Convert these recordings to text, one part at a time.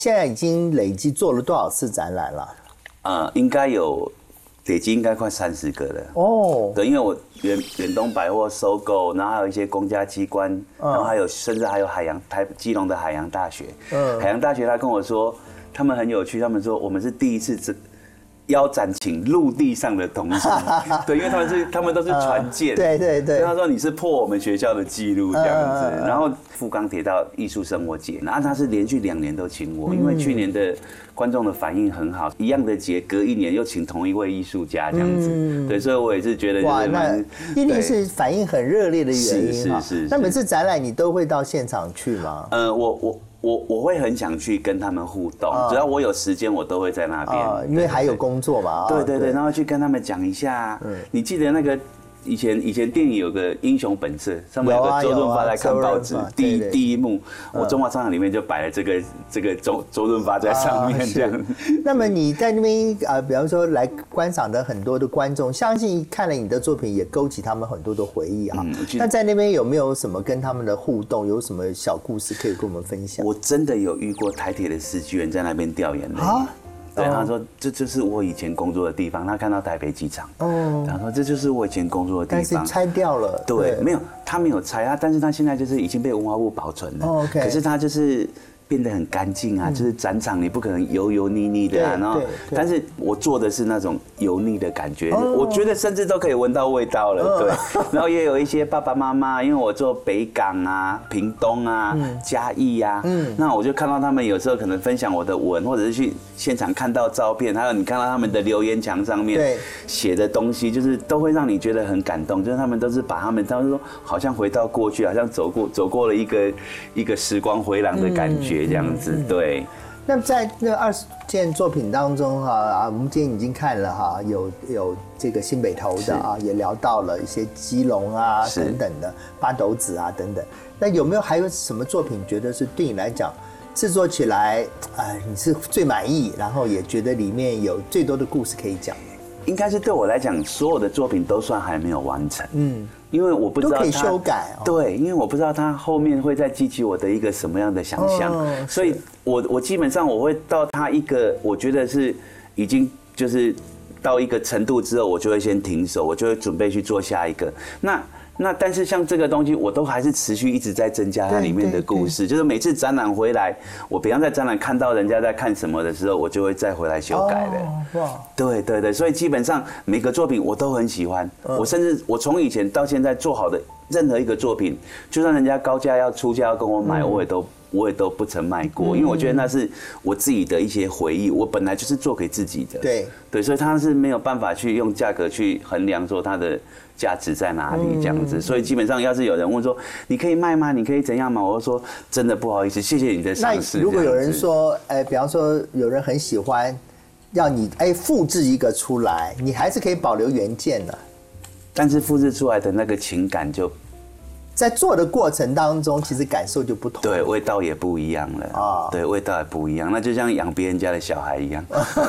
现在已经累计做了多少次展览了？ 应该有累积应该快30个了。 哦， 对，因为我远东百货收购，然后还有一些公家机关，然后甚至还有基隆的海洋大学。海洋大学他跟我说，他们很有趣，他们说我们是第一次邀展请陆地上的同学，对，因为他们都是船舰， 对。 他说你是破我们学校的记录这样子，然后富冈铁道艺术生活节，然后他是连续2年都请我，因为去年的观众的反应很好，一样的节隔1年又请同一位艺术家这样子，对，所以我也是觉得哇，那一定是反应很热烈的原因是。 那每次展览你都会到现场去吗？ 我会很想去跟他们互动，只要我有时间，我都会在那边， 因为还有工作嘛。 对，然后去跟他们讲一下。你记得那个以前电影有个《英雄本色》，上面有个周润发在看报纸，第一幕，我中华商场里面就摆了这个周润发在上面这样。 那么你在那边比方说来观赏的很多的观众，相信看了你的作品也勾起他们很多的回忆啊。那在那边有没有什么跟他们的互动？有什么小故事可以跟我们分享？ 我真的有遇过台铁的司机员在那边掉眼泪。对，他说这就是我以前工作的地方。他看到台北机场，他说这就是我以前工作的地方。 但是拆掉了。 对，没有，他没有拆啊，但是他现在就是已经被文化部保存了。可是他就是变得很干净啊，就是展场你不可能油腻腻的啊，然后，但是我做的是那种油腻的感觉，我觉得甚至都可以闻到味道了，对。然后也有一些爸爸妈妈，因为我做北港啊、屏东啊、嘉义啊，那我就看到他们有时候可能分享我的文，或者是去现场看到照片，还有你看到他们的留言墙上面写的东西，就是都会让你觉得很感动，就是他们都是把他们说好像回到过去，好像走过了一个时光回廊的感觉。这样子，对。 那在那20件作品当中我们今天已经看了有这个新北投的也聊到了一些基隆啊等等的八斗子啊等等。那有没有还有什么作品觉得是对你来讲制作起来你是最满意，然后也觉得里面有最多的故事可以讲？ 应该是对我来讲，所有的作品都算还没有完成。因为我不知道都可以修改。 对，因为我不知道它后面会再激起我的一个什么样的想象，所以我基本上我会到它一个我觉得是已经就是到一个程度之后，我就会先停手，我就会准备去做下一个。那但是像这个东西，我都还是持续一直在增加它里面的故事，就是每次展览回来，我比方在展览看到人家在看什么的时候，我就会再回来修改的。对，所以基本上每个作品我都很喜欢，我甚至我从以前到现在做好的任何一个作品，就算人家高价要出价要跟我买，我也都不曾卖过，因为我觉得那是我自己的一些回忆，我本来就是做给自己的。对，所以它是没有办法去用价格去衡量说它的价值在哪里这样子。所以基本上要是有人问说你可以卖吗？你可以怎样吗？我就说真的不好意思，谢谢你的赏识。 那如果有人说，比方说有人很喜欢，要你复制一个出来，你还是可以保留原件的， 但是复制出来的那个情感就。 在做的过程当中，其实感受就不同， 对，味道也不一样了对，味道也不一样，那就像养别人家的小孩一样，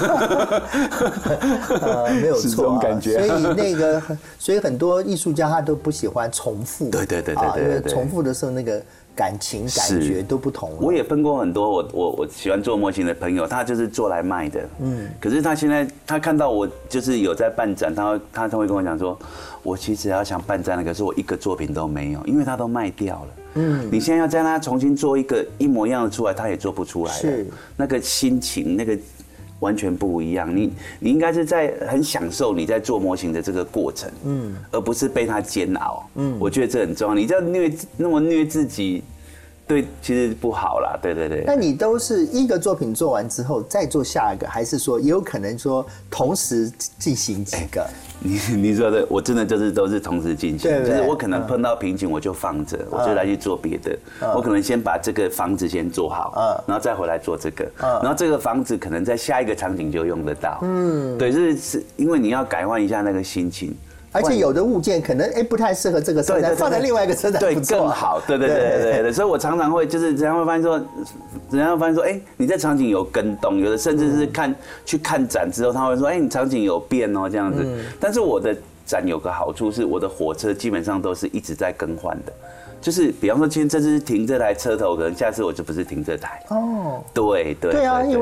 没有错， 是这种感觉。 所以很多艺术家他都不喜欢重复， 对， 因为重复的时候那个感情感觉都不同了。 我也碰过很多我喜欢做模型的朋友，他就是做来卖的，可是他现在他看到我就是有在办展，他会跟我讲说，我其实要想办展了，可是我一个作品都没有，因为他都卖掉了。你现在要在他重新做一个一模一样的出来，他也做不出来了。是那个心情那个完全不一样。你应该是在很享受你在做模型的这个过程，而不是被他煎熬。我觉得这很重要。你这样那么虐自己，对，其实不好啦。对。 那你都是一个作品做完之后再做下一个，还是说也有可能说同时进行几个？ 你说的，我真的就是都是同时进行，就是我可能碰到瓶颈我就放着，我就来去做别的。我可能先把这个房子先做好，然后再回来做这个，然后这个房子可能在下一个场景就用得到。对，是因为你要改换一下那个心情。 而且有的物件可能不太适合这个车台，放在另外一个车台对更好。对，所以我常常会就是人家会发现说，你这场景有更动，有的甚至是去看展之后，他会说，你场景有变哦这样子。但是我的展有个好处是，我的火车基本上都是一直在更换的。 就是比方说今天这次停这台车头，可能下次我就不是停这台。哦，对对。 对啊，